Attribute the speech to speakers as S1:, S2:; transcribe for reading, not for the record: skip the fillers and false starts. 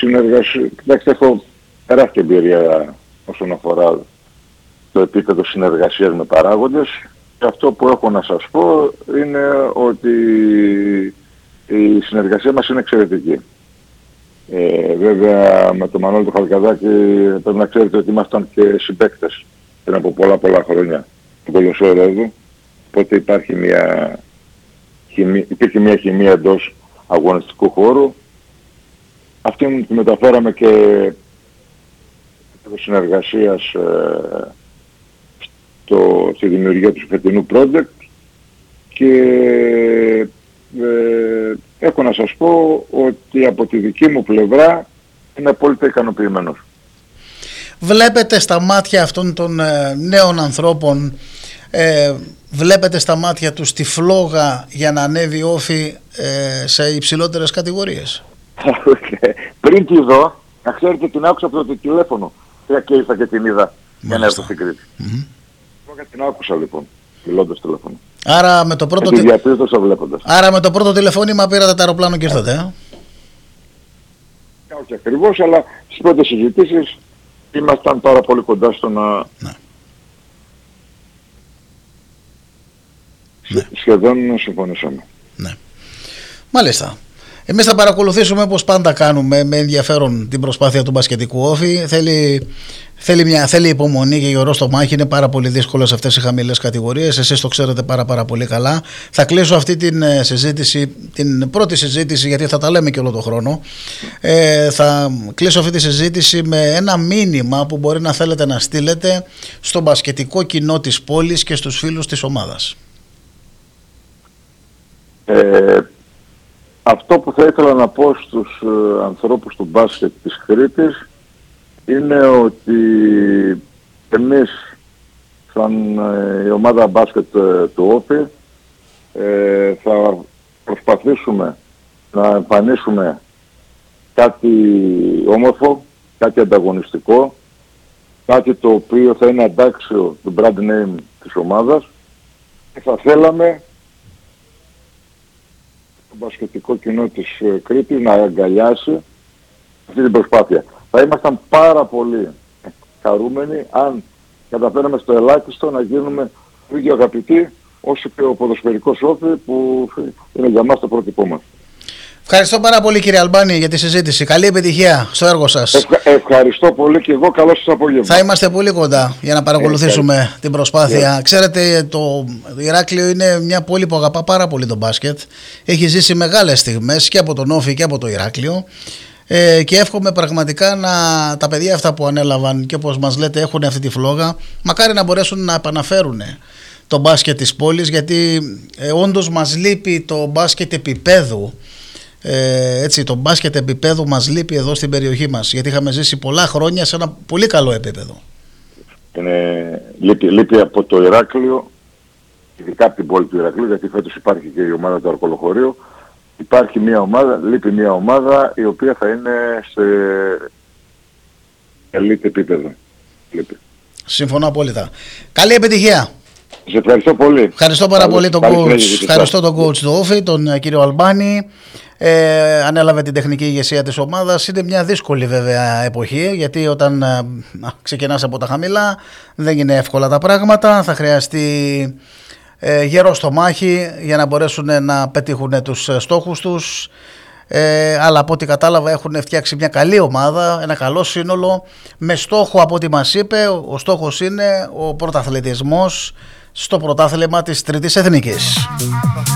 S1: συνεργασία, κοιτάξτε, έχω τεράστια εμπειρία όσον αφορά το επίπεδο συνεργασίας με παράγοντες, και αυτό που έχω να σας πω είναι ότι η συνεργασία μας είναι εξαιρετική. Βέβαια με τον Μανώλη του Χαλκαδάκη πρέπει να ξέρετε ότι ήμασταν και συμπαίκτες πριν από πολλά χρόνια του ποδοσφαίρου, οπότε υπήρχε μια χημεία εντός αγωνιστικού χώρου. Αυτήν τη μεταφέραμε και συνεργασίας στη δημιουργία του φετινού project, και έχω να σας πω ότι από τη δική μου πλευρά είμαι απόλυτα ικανοποιημένος.
S2: Βλέπετε στα μάτια αυτών των νέων ανθρώπων, βλέπετε στα μάτια τους τη φλόγα για να ανέβει Όφη σε υψηλότερες κατηγορίες?
S1: Πριν τη δω, να ξέρετε, την άκουσα από το τηλέφωνο και ήρθα και την είδα για να έρθω στην Κρήτη. Την άκουσα λοιπόν, μιλώντας τηλέφωνο.
S2: Άρα με το πρώτο, άρα με το πρώτο τηλεφώνημα πήρατε το αεροπλάνο και ήρθατε?
S1: Όχι ακριβώς, αλλά στις πρώτες συζητήσεις ήμασταν πάρα πολύ κοντά στο να... Σχεδόν συμφωνήσαμε.
S2: Ναι. Μάλιστα. Εμείς θα παρακολουθήσουμε, όπως πάντα κάνουμε, με ενδιαφέρον την προσπάθεια του μπασκετικού Όφη. Θέλει υπομονή και γερό στο μάχη. Είναι πάρα πολύ δύσκολο σε αυτές οι χαμηλές κατηγορίες. Εσείς το ξέρετε πάρα πολύ καλά. Θα κλείσω αυτή την συζήτηση, την πρώτη συζήτηση, γιατί θα τα λέμε και όλο τον χρόνο. Θα κλείσω αυτή τη συζήτηση με ένα μήνυμα που μπορεί να θέλετε να στείλετε στο μπασκετικό κοινό της πόλης και στους φίλους της ομάδας.
S1: Αυτό που θα ήθελα να πω στους ανθρώπους του μπάσκετ της Κρήτης είναι ότι εμείς σαν η ομάδα μπάσκετ του Όφη θα προσπαθήσουμε να εμφανίσουμε κάτι όμορφο, κάτι ανταγωνιστικό, κάτι το οποίο θα είναι αντάξιο του brand name της ομάδας, και θα θέλαμε το μπασκετικό κοινό της Κρήτης να αγκαλιάσει αυτή την προσπάθεια. Θα ήμασταν πάρα πολύ χαρούμενοι αν καταφέραμε στο ελάχιστο να γίνουμε ίδιο αγαπητοί όσο και ο ποδοσφαιρικός Όφη, που είναι για μας το πρότυπό μας.
S2: Ευχαριστώ πάρα πολύ, κύριε Αλμπάνη, για τη συζήτηση. Καλή επιτυχία στο έργο σας.
S1: Ευχαριστώ πολύ και εγώ. Καλό σας απόγευμα.
S2: Θα είμαστε πολύ κοντά για να παρακολουθήσουμε την προσπάθεια. Ξέρετε, το Ηράκλειο είναι μια πόλη που αγαπά πάρα πολύ τον μπάσκετ. Έχει ζήσει μεγάλες στιγμές και από τον Όφη και από το Ηράκλειο. Και εύχομαι πραγματικά τα παιδιά αυτά που ανέλαβαν και όπως μας λέτε έχουν αυτή τη φλόγα, μακάρι να μπορέσουν να επαναφέρουν το μπάσκετ της πόλης, γιατί όντως μας λείπει το μπάσκετ επίπεδου. Το μπάσκετ επίπεδου μας λείπει εδώ στην περιοχή μας, γιατί είχαμε ζήσει πολλά χρόνια σε ένα πολύ καλό επίπεδο.
S1: Λείπει από το Ηράκλειο, ειδικά από την πόλη του Ηρακλείου, γιατί φέτος υπάρχει και η ομάδα του Αρκολοχωρίου. Υπάρχει λείπει μια ομάδα η οποία θα είναι σε elite επίπεδο.
S2: Συμφωνώ απόλυτα. Καλή επιτυχία.
S1: Σε ευχαριστώ πολύ.
S2: Ευχαριστώ πάρα πολύ τον coach. Ευχαριστώ τον coach του Όφη, τον κύριο Αλμπάνη. Ανέλαβε την τεχνική ηγεσία της ομάδας. Είναι μια δύσκολη βέβαια εποχή, γιατί όταν ξεκινάς από τα χαμηλά δεν είναι εύκολα τα πράγματα. Θα χρειαστεί γερό στο μάχη για να μπορέσουν να πετύχουν τους στόχους τους. Αλλά από ό,τι κατάλαβα έχουν φτιάξει μια καλή ομάδα, ένα καλό σύνολο, με στόχο, από ό,τι μας είπε, ο στόχος είναι ο πρωταθλητισμός στο πρωτάθλημα της Τρίτης Εθνικής.